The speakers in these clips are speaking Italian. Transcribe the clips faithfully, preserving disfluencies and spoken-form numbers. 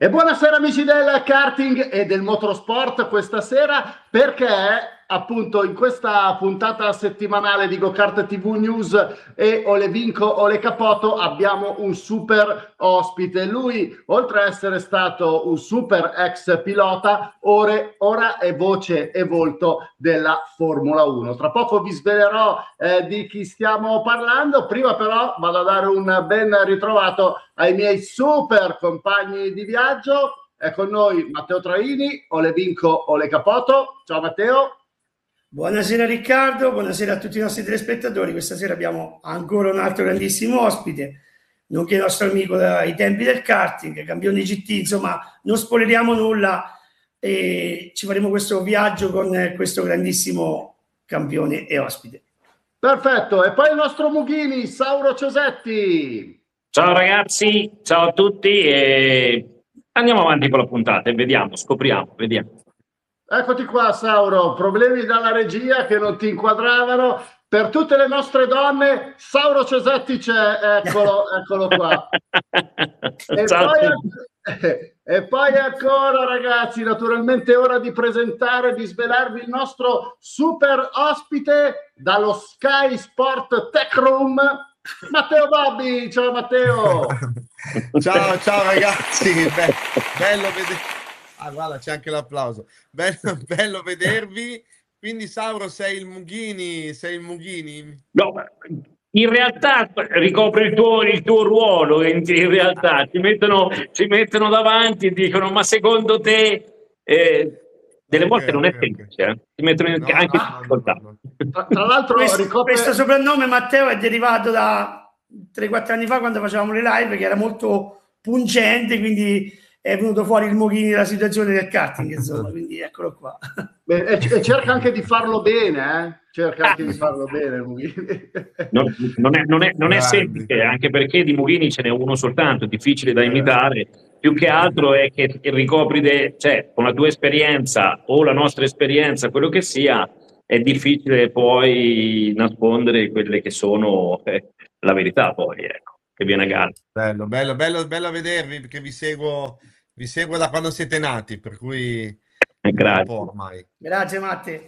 E buonasera amici del karting e del motorsport questa sera, perché appunto in questa puntata settimanale di GoKart T V News e O le vinco o le capoto abbiamo un super ospite. Lui, oltre a essere stato un super ex pilota, ora, ora è voce e volto della Formula uno. Tra poco vi svelerò eh, di chi stiamo parlando. Prima però vado a dare un ben ritrovato ai miei super compagni di viaggio. È con noi Matteo Traini, o le vinco o le capoto. Ciao Matteo. Buonasera Riccardo, buonasera a tutti i nostri telespettatori. Questa sera abbiamo ancora un altro grandissimo ospite, nonché il nostro amico dai tempi del karting, campione G T, insomma non spoileriamo nulla e ci faremo questo viaggio con questo grandissimo campione e ospite. Perfetto, e poi il nostro Mughini, Sauro Cesetti. Ciao ragazzi, ciao a tutti e andiamo avanti con la puntata e vediamo, scopriamo, vediamo. Eccoti qua Sauro, problemi dalla regia che non ti inquadravano. Per tutte le nostre donne, Sauro Cesetti c'è, eccolo, eccolo qua. E poi, e poi ancora ragazzi, naturalmente è ora di presentare, di svelarvi il nostro super ospite dallo Sky Sport Tech Room, Matteo Babbi. Ciao Matteo. Ciao, ciao ragazzi, Be bello vedere. Ah, guarda, c'è anche l'applauso. Bello, bello vedervi. Quindi, Sauro, sei il Mughini? Sei il Mughini? No, in realtà ricopre il tuo, il tuo ruolo. In, in realtà ci mettono, ci mettono davanti e dicono: ma secondo te eh, delle okay, volte non okay, è semplice, okay. eh? Ti mettono in, no, anche in no, difficoltà. no, no, no. Tra, tra l'altro, questo, ricopre... questo soprannome Matteo è derivato da tre quattro anni fa, quando facevamo le live, che era molto pungente, quindi è venuto fuori il Mughini della situazione del karting, insomma, quindi eccolo qua. Beh, e, e cerca anche di farlo bene, eh? Cerca anche di farlo bene, Mughini. Non, non, è, non, è, non è semplice, anche perché di Mughini ce n'è uno soltanto, è difficile da imitare. Più che altro è che ricopri, de, cioè, con la tua esperienza o la nostra esperienza, quello che sia, è difficile poi nascondere quelle che sono eh, la verità, poi, ecco, che viene a gara. Bello, bello, bello, bello vedervi, perché vi seguo, vi seguo da quando siete nati, per cui Grazie. un po' ormai. Grazie Matte.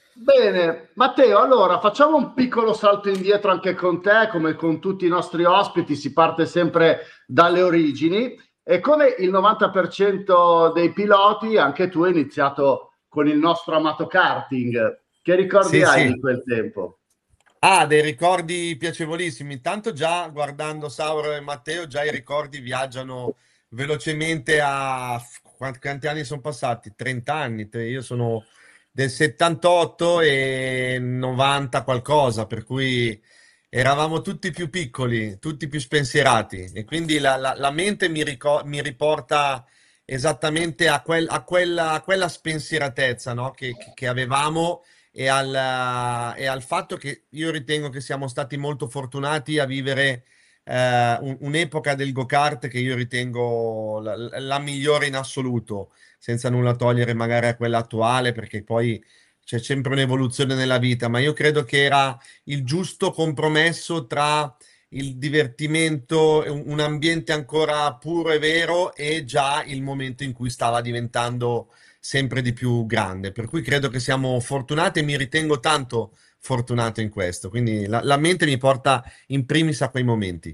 Bene, Matteo, allora facciamo un piccolo salto indietro anche con te, come con tutti i nostri ospiti, si parte sempre dalle origini e come il novanta per cento dei piloti, anche tu hai iniziato con il nostro amato karting. Che ricordi Sì, hai sì. di quel tempo? Ah, dei ricordi piacevolissimi. Intanto già guardando Sauro e Matteo, già i ricordi viaggiano velocemente a... Quanti, quanti anni sono passati? trenta anni. Io sono del settantotto e novanta qualcosa, per cui eravamo tutti più piccoli, tutti più spensierati. E quindi la, la- la mente mi, ricor- mi riporta esattamente a, quel- a quella, a quella spensieratezza, no? che che- che avevamo e al, e al fatto che io ritengo che siamo stati molto fortunati a vivere eh, un- un'epoca del go-kart che io ritengo la, la migliore in assoluto, senza nulla togliere magari a quella attuale, perché poi c'è sempre un'evoluzione nella vita, ma io credo che era il giusto compromesso tra il divertimento, un un ambiente ancora puro e vero e già il momento in cui stava diventando sempre di più grande, per cui credo che siamo fortunati e mi ritengo tanto fortunato in questo, quindi la, la mente mi porta in primis a quei momenti.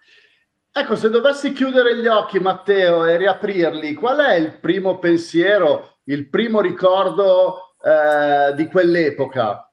Ecco, se dovessi chiudere gli occhi, Matteo, e riaprirli, qual è il primo pensiero, il primo ricordo eh, di quell'epoca?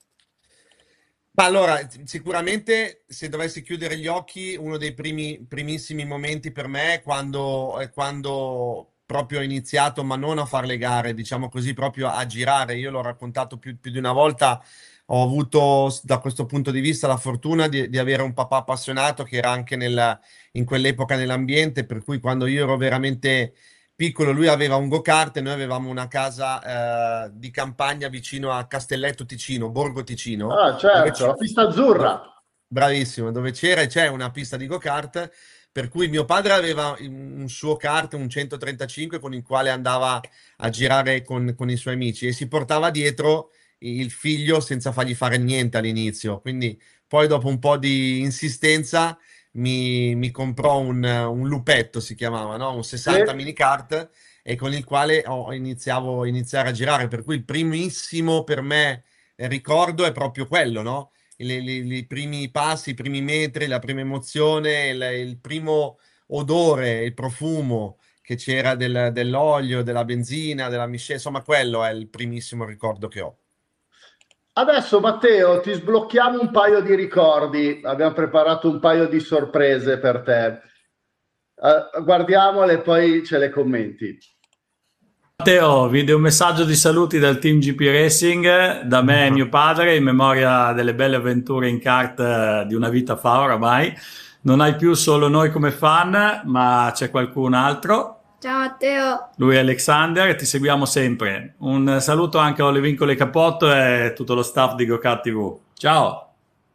Ma allora, sicuramente se dovessi chiudere gli occhi, uno dei primi, primissimi momenti per me è quando, è quando proprio ho iniziato, ma non a fare le gare, diciamo così, proprio a girare. Io l'ho raccontato più, più di una volta, ho avuto da questo punto di vista la fortuna di, di avere un papà appassionato che era anche nel- in quell'epoca nell'ambiente, per cui quando io ero veramente piccolo, lui aveva un go-kart e noi avevamo una casa eh, di campagna vicino a Castelletto Ticino, Borgo Ticino, Ah, dove certo, ci- la pista do- azzurra. bravissimo, dove c'era e c'è una pista di go-kart, per cui mio padre aveva un un suo kart, un centotrentacinque, con il quale andava a girare con, con i suoi amici e si portava dietro il figlio senza fargli fare niente all'inizio. Quindi poi dopo un po' di insistenza mi, mi comprò un, un lupetto, si chiamava, no? Un sessanta Sì. minicart, e con il quale ho, iniziavo a iniziare a girare, per cui il primissimo per me eh, ricordo è proprio quello, no? I, i- i primi passi, i primi metri, la prima emozione, il, il primo odore, il profumo che c'era del- dell'olio, della benzina, della miscela, insomma quello è il primissimo ricordo che ho. Adesso Matteo, ti sblocchiamo un paio di ricordi. Abbiamo preparato un paio di sorprese per te. Eh, guardiamole e poi ce le commenti. Matteo, vide un messaggio di saluti dal team G P Racing da me e mio padre in memoria delle belle avventure in kart eh, di una vita fa oramai. Non hai più solo noi come fan, ma c'è qualcun altro. Ciao Matteo. Lui è Alexander e ti seguiamo sempre. Un saluto anche a Olevinco Le Capotto e tutto lo staff di GoKart T V. Ciao!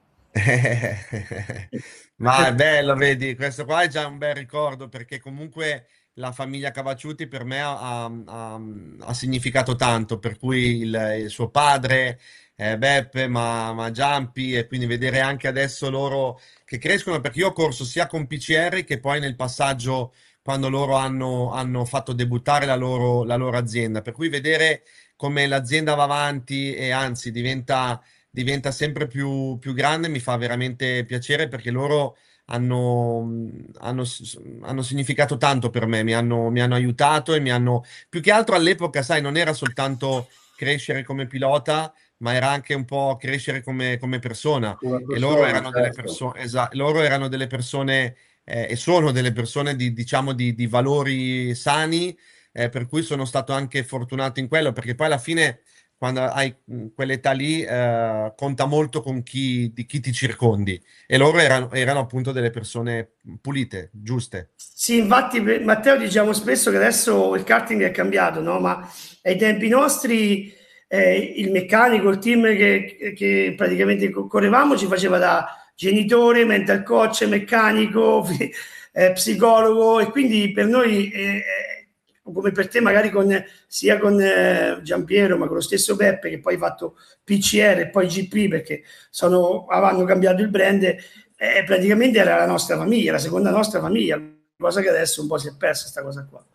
Ma è bello, vedi, questo qua è già un bel ricordo perché comunque la famiglia Cavacciuti per me ha, ha- ha significato tanto, per cui il, il suo padre, eh, Beppe, ma, ma Giampi, e quindi vedere anche adesso loro che crescono, perché io ho corso sia con P C R che poi nel passaggio quando loro hanno, hanno fatto debuttare la loro, la loro azienda, per cui vedere come l'azienda va avanti e anzi diventa diventa sempre più, più grande, mi fa veramente piacere perché loro hanno, hanno, hanno significato tanto per me, mi hanno, mi hanno aiutato e mi hanno, più che altro all'epoca, sai, non era soltanto crescere come pilota, ma era anche un po' crescere come, come persona. Come E loro persona, erano delle certo. persone, esatto, loro erano delle persone eh, e sono delle persone di, diciamo, di, di valori sani, eh, per cui sono stato anche fortunato in quello, perché poi alla fine quando hai mh, quell'età lì, eh, conta molto con chi, di chi ti circondi. E loro erano, erano appunto delle persone pulite, giuste. Sì, infatti, per- Matteo, diciamo spesso che adesso il karting è cambiato, no? Ma ai tempi nostri eh, il meccanico, il team che, che praticamente co- correvamo ci faceva da genitore, mental coach, meccanico, fi- eh, psicologo, e quindi per noi, eh, eh, come per te magari con, sia con eh, Giampiero, ma con lo stesso Beppe che poi ha fatto P C R e poi G P perché sono, avevano cambiato il brand, eh, praticamente era la nostra famiglia, la seconda nostra famiglia, cosa che adesso un po' si è persa sta cosa qua.